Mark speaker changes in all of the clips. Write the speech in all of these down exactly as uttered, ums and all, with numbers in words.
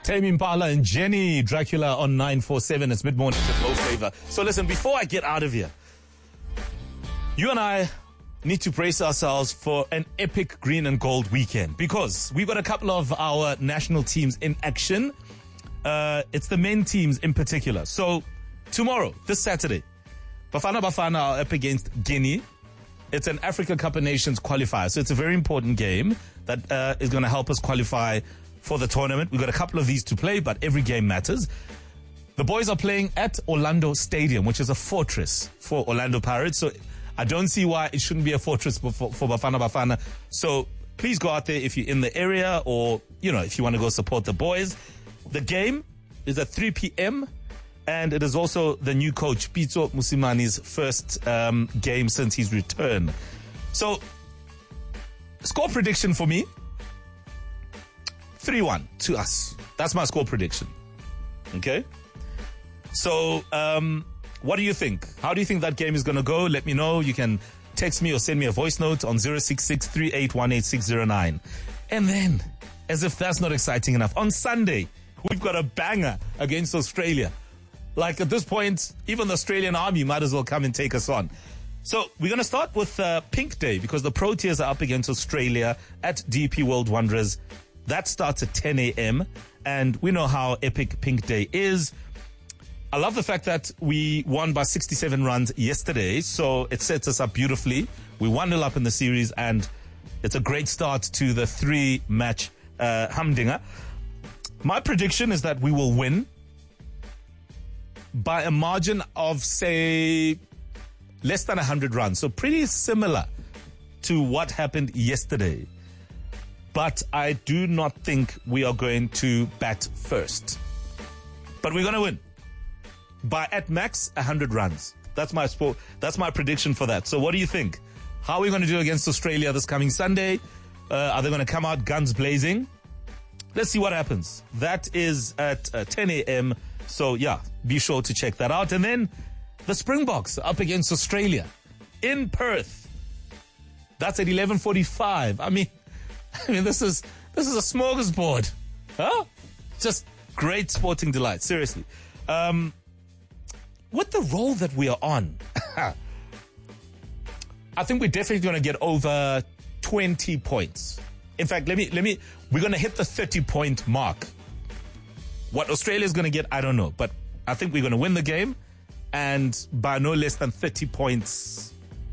Speaker 1: Tame Impala and Jenny Dracula on nine four seven. It's mid-morning with Mo Flavor. So listen, before I get out of here, you and I need to brace ourselves for an epic green and gold weekend because we've got a couple of our national teams in action. Uh, it's the men teams in particular. So tomorrow, this Saturday, Bafana Bafana are up against Guinea. It's an Africa Cup of Nations qualifier. So it's a very important game that uh, is going to help us qualify for the tournament. We've got a couple of these to play, but every game matters. The boys are playing at Orlando Stadium, which is a fortress for Orlando Pirates. So I don't see why it shouldn't be a fortress for, for, for Bafana Bafana. So please go out there if you're in the area or, you know, if you want to go support the boys. The game is at three p.m. and it is also the new coach, Pitso Mosimani's first um, game since his return. So, score prediction for me, three one to us. That's my score prediction. Okay? So, um, what do you think? How do you think that game is going to go? Let me know. You can text me or send me a voice note on zero six six, three eight one, eight six zero nine. And then, as if that's not exciting enough, on Sunday, we've got a banger against Australia. Like at this point, even the Australian Army might as well come and take us on. So we're going to start with uh, Pink Day because the Proteas are up against Australia at D P World Wanderers. That starts at ten a.m. and we know how epic Pink Day is. I love the fact that we won by sixty-seven runs yesterday, so it sets us up beautifully. We one nil up in the series and it's a great start to the three-match uh, humdinger. My prediction is that we will win by a margin of, say, less than one hundred runs. So pretty similar to what happened yesterday. But I do not think we are going to bat first. But we're going to win by, at max, one hundred runs. That's my sport. That's my prediction for that. So what do you think? How are we going to do against Australia this coming Sunday? Uh, are they going to come out guns blazing? Let's see what happens. That is at uh, ten a.m. So, yeah, be sure to check that out. And then the Springboks up against Australia in Perth. That's at eleven forty-five. I mean, I mean, this is this is a smorgasbord. Huh? Just great sporting delight. Seriously. Um, with the role that we are on, I think we're definitely going to get over twenty points. In fact, let me, let me, we're going to hit the thirty point mark. What Australia's going to get, I don't know. But I think we're going to win the game and by no less than thirty points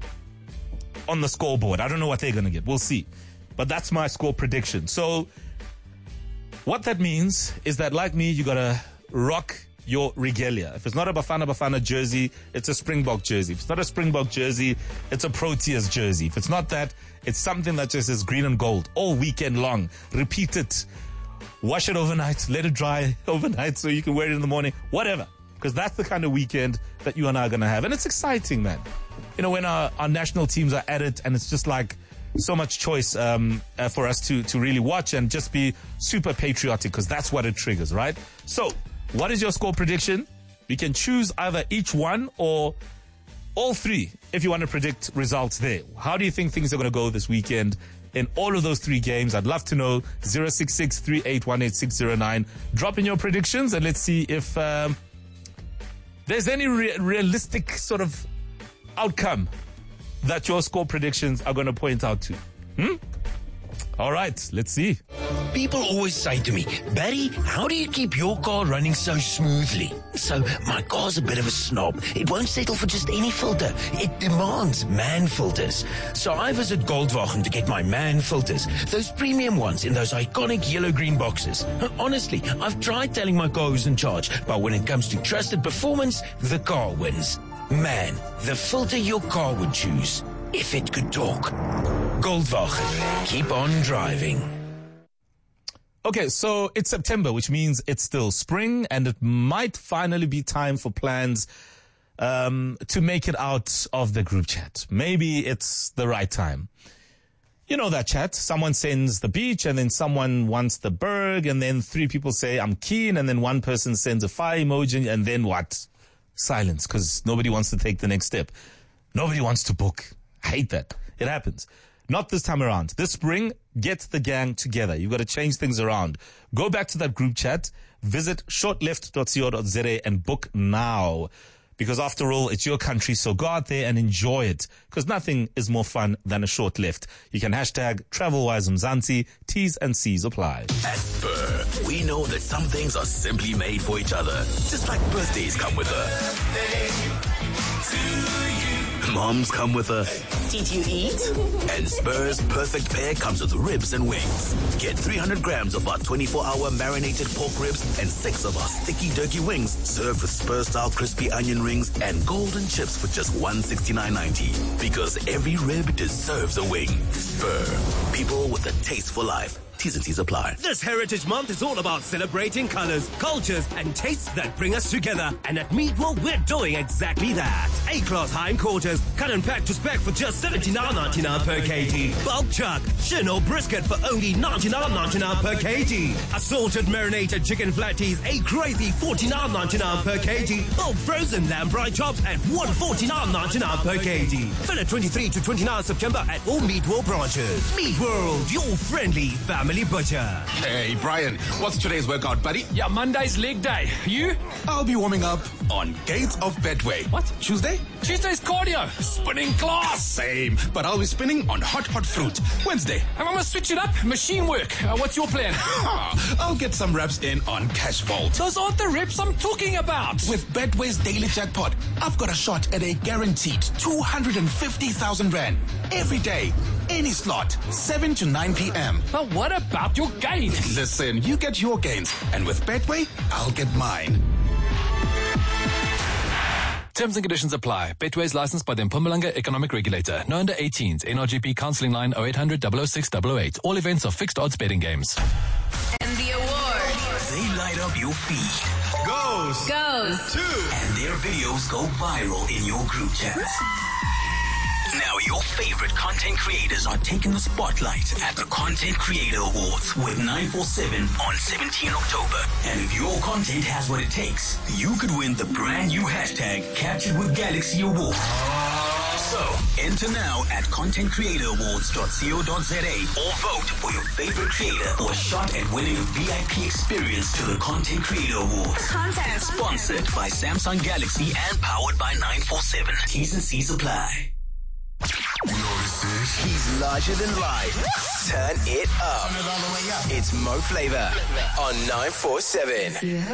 Speaker 1: on the scoreboard. I don't know what they're going to get. We'll see. But that's my score prediction. So what that means is that, like me, you got to rock your regalia. If it's not a Bafana Bafana jersey, it's a Springbok jersey. If it's not a Springbok jersey, it's a Proteas jersey. If it's not that, it's something that just is green and gold all weekend long. Repeat it. Wash it overnight. Let it dry overnight so you can wear it in the morning. Whatever. Because that's the kind of weekend that you and I are going to have. And it's exciting, man. You know, when our, our national teams are at it and it's just like so much choice um, uh, for us to, to really watch and just be super patriotic because that's what it triggers, right? So, what is your score prediction? You can choose either each one or all three if you want to predict results there. How do you think things are going to go this weekend in all of those three games? I'd love to know. zero six six, three eight one, eight six zero nine. Drop in your predictions and let's see if um, there's any re- realistic sort of outcome that your score predictions are going to point out to. Hmm? All right, let's see.
Speaker 2: People always say to me, Barry, how do you keep your car running so smoothly? So my car's a bit of a snob. It won't settle for just any filter. It demands MAN filters. So I visit Goldwagen to get my MAN filters, those premium ones in those iconic yellow-green boxes. Honestly, I've tried telling my car who's in charge, but when it comes to trusted performance, the car wins. MAN, the filter your car would choose if it could talk. Goldwagen, keep on driving.
Speaker 1: Okay, so it's September, which means it's still spring, and it might finally be time for plans um, to make it out of the group chat. Maybe it's the right time. You know that chat. Someone sends the beach, and then someone wants the berg, and then three people say, I'm keen, and then one person sends a fire emoji, and then what? Silence, because nobody wants to take the next step. Nobody wants to book. I hate that. It happens. Not this time around. This spring, get the gang together. You've got to change things around. Go back to that group chat, visit shortleft dot co dot za and book now. Because after all, it's your country, so go out there and enjoy it. Because nothing is more fun than a short lift. You can hashtag TravelWiseMzansi, T's and C's apply.
Speaker 3: At Spur, we know that some things are simply made for each other. Just like birthdays come with a... Moms come with a...
Speaker 4: Did you eat?
Speaker 3: And Spur's perfect pair comes with ribs and wings. Get three hundred grams of our twenty-four hour marinated pork ribs and six of our sticky turkey wings served with Spur-style crispy onion rings and golden chips for just one sixty-nine ninety. Because every rib deserves a wing. Spur. People with a taste for life. T's and C's apply.
Speaker 5: This Heritage Month is all about celebrating colors, cultures, and tastes that bring us together. And at Meatwell, we're doing exactly that. A-class hindquarters, cut and packed to spec for just seventy-nine ninety-nine per kg. Bulk chuck, shin or brisket for only ninety-nine ninety-nine per kg. Assorted marinated chicken flatties, a crazy forty-nine ninety-nine per kg. Or frozen lamb fry chops at one forty-nine ninety-nine per kg. Fill it twenty-three to twenty-nine September at all Meatwell branches. Meatworld, your friendly family butcher.
Speaker 6: Hey, Brian, what's today's workout, buddy?
Speaker 7: Yeah, Monday's leg day. You?
Speaker 6: I'll be warming up on Gates of Betway.
Speaker 7: What?
Speaker 6: Tuesday?
Speaker 7: Tuesday's cardio. Spinning class.
Speaker 6: Same, but I'll be spinning on hot, hot fruit. Wednesday?
Speaker 7: I'm gonna switch it up. Machine work. Uh, what's your plan?
Speaker 6: I'll get some reps in on Cash Vault.
Speaker 7: Those aren't the reps I'm talking about.
Speaker 6: With Betway's daily jackpot, I've got a shot at a guaranteed two hundred fifty thousand rand every day. Any slot, seven to nine p.m.
Speaker 7: But what about your gains?
Speaker 6: Listen, you get your gains, and with Betway, I'll get mine.
Speaker 8: Terms and conditions apply. Betway is licensed by the Mpumalanga Economic Regulator. No under eighteens. N R G P counseling line oh eight hundred, double oh six, double oh eight. All events are fixed odds betting games.
Speaker 4: And the awards.
Speaker 3: They light up your feed.
Speaker 6: Goes.
Speaker 4: Goes.
Speaker 6: Two.
Speaker 3: And their videos go viral in your group chat. Now your favorite content creators are taking the spotlight at the Content Creator Awards with nine forty-seven on seventeenth October. And if your content has what it takes, you could win the brand new hashtag Captured with Galaxy Award. So, enter now at content creator awards dot co dot za or vote for your favorite creator for a shot at winning a V I P experience to the Content Creator Awards.
Speaker 4: Contest.
Speaker 3: Sponsored by Samsung Galaxy and powered by nine forty-seven. T's and C's apply.
Speaker 9: You know what this is?
Speaker 10: He's larger than life. Turn it up.
Speaker 9: Turn it all the way up.
Speaker 10: It's Mo Flavor on nine forty-seven.